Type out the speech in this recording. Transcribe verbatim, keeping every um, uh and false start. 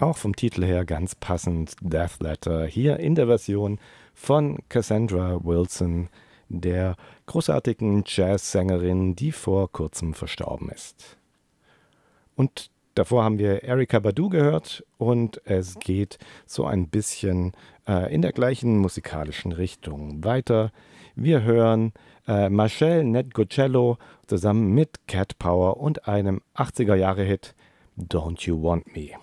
Auch vom Titel her ganz passend, Death Letter, hier in der Version von Cassandra Wilson, der großartigen Jazzsängerin, die vor kurzem verstorben ist. Und davor haben wir Erykah Badu gehört und es geht so ein bisschen äh, in der gleichen musikalischen Richtung weiter. Wir hören äh, Machel Nedgocello zusammen mit Cat Power und einem achtziger Jahre Hit Don't You Want Me.